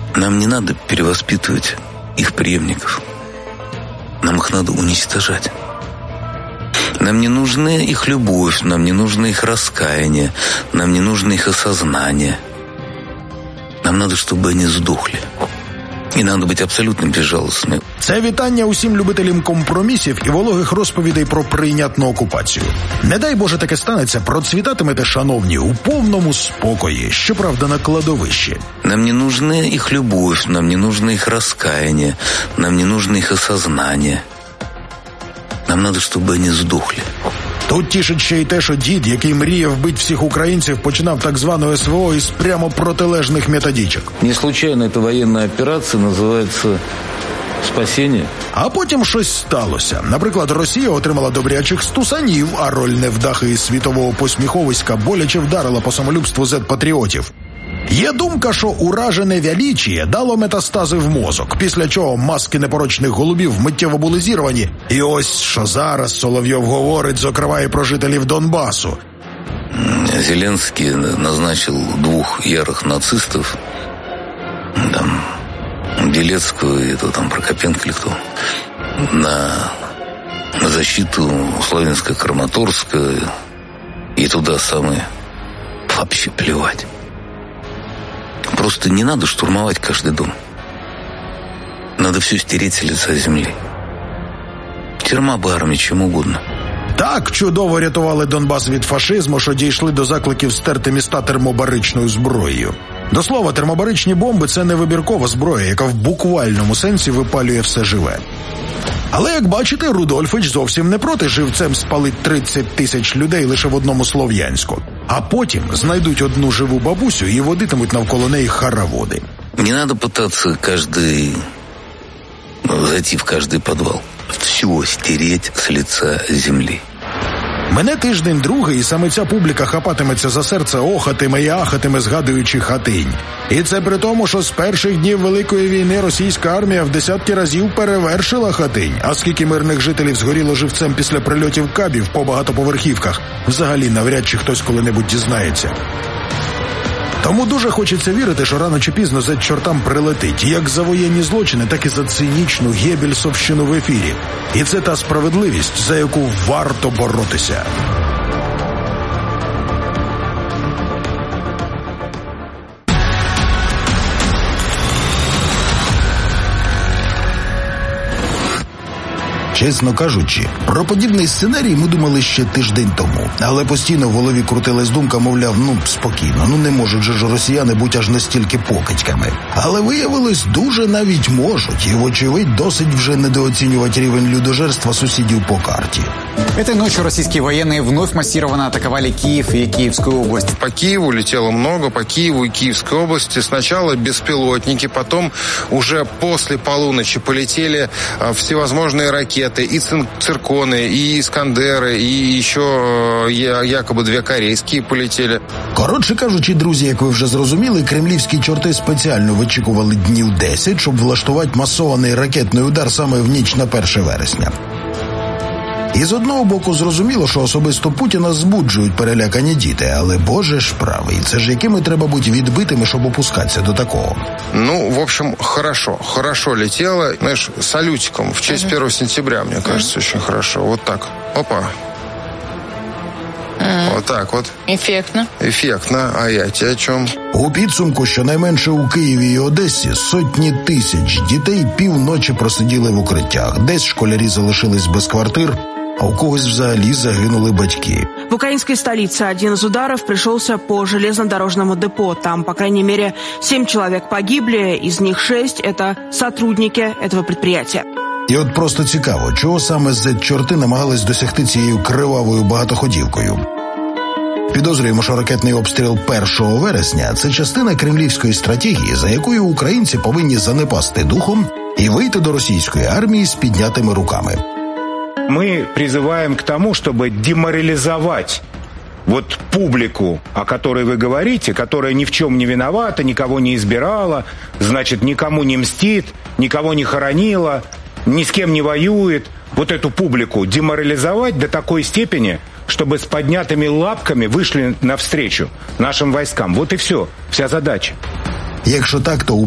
Нам не надо перевоспитывать их преемников. Нам их надо уничтожать. Нам не нужна их любовь, нам не нужно их раскаяние, нам не нужно их осознание. Нам надо, чтобы они сдохли. І треба бути абсолютно безжалостним. Це вітання усім любителям компромісів і вологих розповідей про прийнятну окупацію. Не дай Боже таке станеться, процвітатимете, шановні, у повному спокої, щоправда, на кладовищі. Нам не нужна їх любов, нам не нужно їх розкаяння, нам не нужно їх осознання. Нам треба, щоб вони здохли. Тут тішить ще й те, що дід, який мріяв вбити всіх українців, починав так звану СВО із прямо протилежних методичок. Не случайно ця воєнна операція називається «Спасіння». А потім щось сталося. Наприклад, Росія отримала добрячих стусанів, а роль невдахи із світового посміховиська боляче вдарила по самолюбству зет-патріотів. Є думка, що уражене величіє дало метастази в мозок, після чого маски непорочних голубів миттєво були зірвані. І ось, що зараз Соловйов говорить, зокрема і про жителів Донбасу. Зеленський назначив 2 ярих нацистів, там, Білецького і там Прокопенко или кто, на защиту Славянска-Краматорска, и туда самое вообще плевать. Просто не надо штурмовать каждый дом. Надо все стереть с лица земли. Термобарами, чем угодно. Так чудово рятували Донбас від фашизму, що дійшли до закликів стерти міста термобаричною зброєю. До слова, термобаричні бомби – це не вибіркова зброя, яка в буквальному сенсі випалює все живе. Але, як бачите, Рудольфич зовсім не проти живцем спалить 30 тисяч людей лише в одному Слов'янську. А потім знайдуть одну живу бабусю і водитимуть навколо неї хороводи. Не надо пытаться зайти в каждый подвал. Все стереть с лица земли. Мене тиждень другий, і саме ця публіка хапатиметься за серце, охатиме і ахатиме, згадуючи Хатинь. І це при тому, що з перших днів Великої війни російська армія в десятки разів перевершила Хатинь. А скільки мирних жителів згоріло живцем після прильотів кабів по багатоповерхівках, взагалі навряд чи хтось коли-небудь дізнається. Тому дуже хочеться вірити, що рано чи пізно зет-чортам прилетить, як за воєнні злочини, так і за цинічну геббельсовщину в ефірі. І це та справедливість, за яку варто боротися. Чесно кажучи, про подібний сценарій ми думали ще тиждень тому. Але постійно в голові крутилась думка, мовляв, спокійно, не можуть же ж росіяни бути аж настільки покидьками. Але виявилось, дуже навіть можуть, і вочевидь досить вже недооцінювати рівень людожерства сусідів по карті. Этой ночью российские военные вновь массированно атаковали Киев и Киевскую область. По Киеву летело много, по Киеву и Киевской области. Сначала беспилотники, потом уже после полуночи полетели всевозможные ракеты, и цирконы, и Искандеры, и еще якобы 2 корейские полетели. Коротше кажучи, друзі, як ви вже зрозуміли, кремлівські чорти спеціально вичікували днів 10, щоб влаштувати масований ракетний удар саме в ніч на 1 вересня. І з одного боку зрозуміло, що особисто Путіна збуджують перелякані діти, але Боже ж правий, це ж якими треба бути відбитими, щоб опускатися до такого? В общем, хорошо летело, знаешь, салютиком в честь 1 сентября, мне кажется, очень хорошо. Вот так, опа. Вот так вот. Ефектно. А я тебе о чому? У підсумку, щонайменше у Києві і Одесі, сотні тисяч дітей півночі просиділи в укриттях. Десь школярі залишились без квартир, а у когось взагалі загинули батьки. В украинской столице один из ударов пришелся по железнодорожному депо. Там, по крайней мере, 7 человек погибли, из них 6 – это сотрудники этого предприятия. І от просто цікаво, чого саме зет-чорти намагались досягти цією кривавою багатоходівкою. Підозрюємо, що ракетний обстріл 1 вересня – це частина кремлівської стратегії, за якою українці повинні занепасти духом і вийти до російської армії з піднятими руками. Мы призываем к тому, чтобы деморализовать публику, о которой вы говорите, которая ни в чем не виновата, никого не избирала, значит, никому не мстит, никого не хоронила, ни с кем не воюет. Эту публику деморализовать до такой степени, чтобы с поднятыми лапками вышли навстречу нашим войскам. Вот и все, вся задача. Якщо так, то